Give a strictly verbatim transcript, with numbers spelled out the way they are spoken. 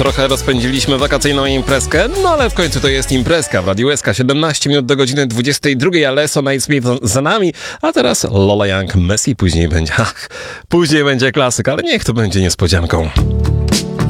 Trochę rozpędziliśmy wakacyjną imprezkę, no ale w końcu to jest imprezka w Radiu S K. siedemnaście minut do godziny dwudziestej drugiej, ale So Night Smith za nami, a teraz Lola Young, Messi, później będzie, ach, później będzie klasyk, ale niech to będzie niespodzianką.